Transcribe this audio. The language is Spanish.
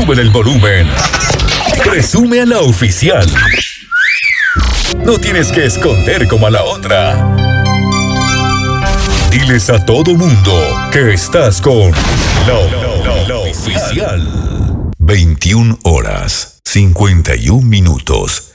Sube el volumen. Presume a la oficial. No tienes que esconder como a la otra. Diles a todo mundo que estás con la oficial. 21 horas, 51 minutos.